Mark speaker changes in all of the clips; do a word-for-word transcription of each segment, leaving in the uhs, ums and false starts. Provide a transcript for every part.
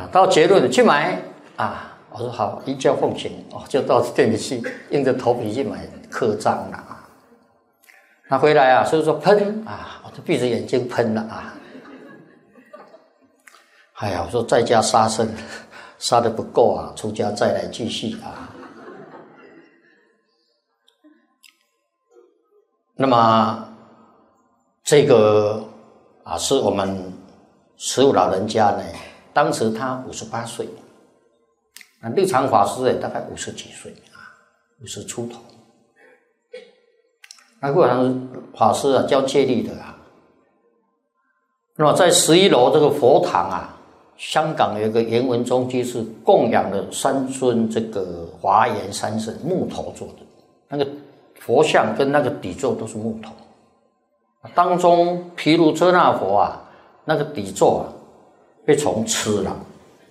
Speaker 1: 到结论去买啊，我说好，一觉奉行，哦，就到店里去，硬着头皮去买刻章了啊。他回来啊，所以说喷啊，我就闭着眼睛喷了啊。哎呀，我说在家杀生，杀的不够啊，出家再来继续啊。那么这个啊，是我们慈父老人家呢，当时他五十八岁，那立场法师也大概五十几岁啊，五十出头。那慧常法师啊，教戒律的啊。那么在十一楼这个佛堂啊，香港有一个严文中居士供养了三尊这个华严三圣，木头做的，那个佛像跟那个底座都是木头。当中毗卢遮那佛啊，那个底座啊被虫吃了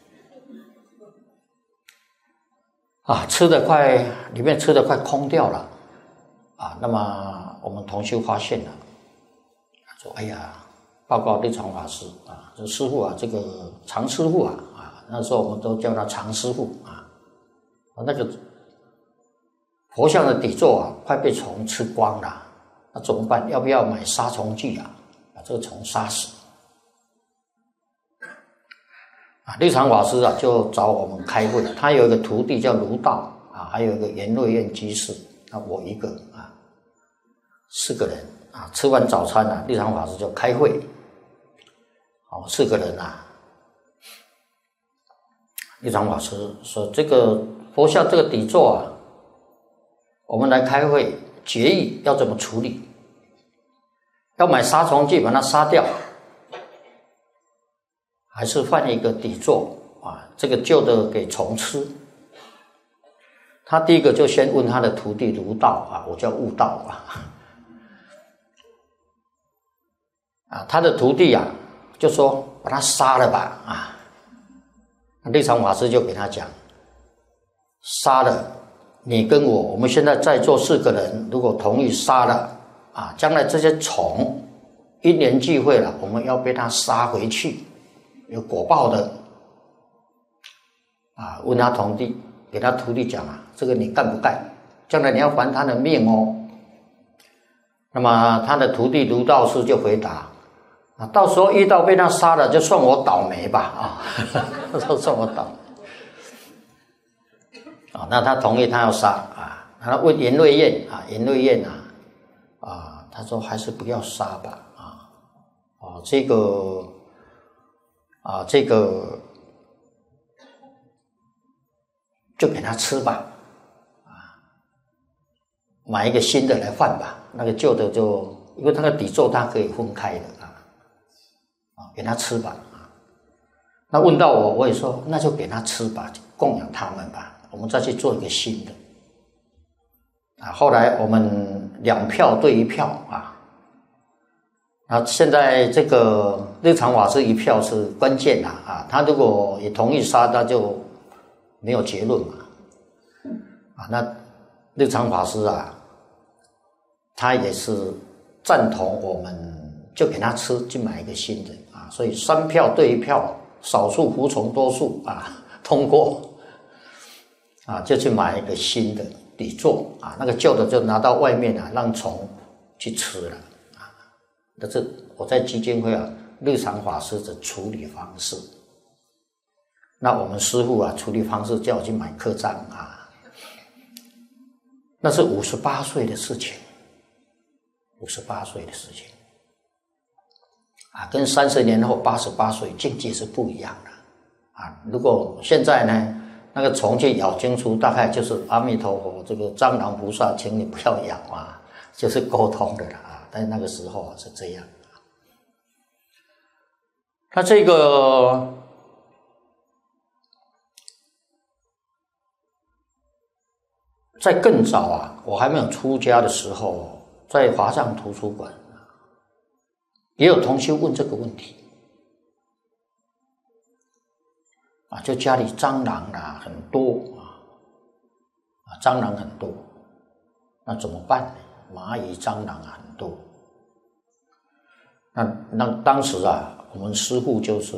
Speaker 1: 啊，吃的快里面吃的快空掉了啊。那么我们同修发现了，说哎呀，报告立场法师啊，这师父啊，这个常师父啊啊，那时候我们都叫他常师父啊，那个佛像的底座啊快被虫吃光了。那怎么办？要不要买杀虫剂啊？把这个虫杀死啊！立场法师啊，就找我们开会。他有一个徒弟叫卢道啊，还有一个严瑞燕居士，啊，我一个啊，四个人啊。吃完早餐啊，立场法师就开会。好，四个人啊，立场法师说：“这个佛像这个底座啊，我们来开会。”决议要怎么处理？要买杀虫剂把它杀掉，还是换一个底座啊？这个旧的给虫吃。他第一个就先问他的徒弟卢道啊，我叫悟道啊，啊，他的徒弟啊就说把他杀了吧啊。立场法师就给他讲，杀了。你跟我，我们现在在座四个人，如果同意杀了啊，将来这些虫因缘聚会了，我们要被它杀回去，有果报的啊。问他徒弟，给他徒弟讲啊，这个你干不干？将来你要还他的命哦。那么他的徒弟卢道士就回答啊，到时候遇到被他杀了，就算我倒霉吧啊，说算我倒霉。啊，那他同意他要杀啊，他问严瑞燕啊，严瑞燕啊，啊，他说还是不要杀吧啊，啊，这个啊，这个就给他吃吧，啊，买一个新的来换吧，那个旧的就因为那个底座它可以分开的啊，啊，给他吃吧啊。那问到我，我也说那就给他吃吧，供养他们吧。我们再去做一个新的啊！后来我们两票对一票啊，啊，现在这个立场法师一票是关键的啊，他如果也同意杀，那就没有结论嘛啊。那立场法师啊，他也是赞同我们就给他吃，去买一个新的啊，所以三票对一票，少数服从多数啊，通过。啊，就去买一个新的底座啊，那个旧的就拿到外面啊，让虫去吃了啊。这是我在基金会啊，立场法师的处理方式。那我们师父啊，处理方式叫我去买刻章啊，那是五十八岁的事情，五十八岁的事情啊，跟三十年后八十八岁境界是不一样的啊。如果现在呢？那个虫去咬经书，大概就是阿弥陀佛，这个蟑螂菩萨，请你不要咬啊，就是沟通的了啊。但是那个时候是这样。他这个在更早啊，我还没有出家的时候，在华藏图书馆也有同修问这个问题。啊，就家里蟑螂啊很多啊，啊蟑螂很多，那怎么办呢？蚂蚁、蟑螂啊很多，那那当时啊，我们师父就是